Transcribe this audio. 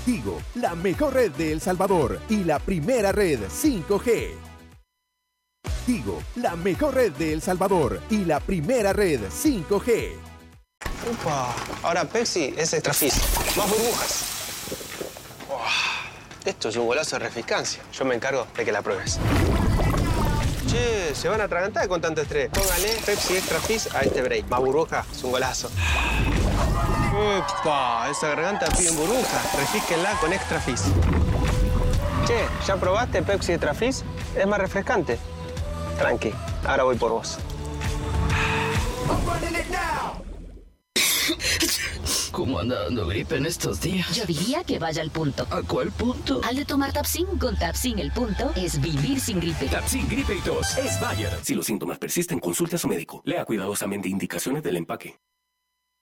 Tigo, la mejor red de El Salvador y la primera red 5G. Tigo, la mejor red de El Salvador y la primera red 5G. Upa, ahora Pepsi es Extra Fizz. Más burbujas. Esto es un golazo de refrescancia. Yo me encargo de que la pruebes. Che, se van a atragantar con tanto estrés. Póngale Pepsi Extra Fizz a este break. Más burbuja, es un golazo. ¡Epa! Esa garganta pide burbuja. Refísquenla con Extra Fizz. Che, ¿ya probaste Pepsi Extra Fizz? Es más refrescante. Tranqui, ahora voy por vos. ¿Cómo anda dando gripe en estos días? Yo diría que vaya al punto. ¿A cuál punto? Al de tomar Tapsin. Con Tapsin el punto es vivir sin gripe. Tapsin Gripe y Tos es Bayer. Si los síntomas persisten, consulte a su médico. Lea cuidadosamente indicaciones del empaque.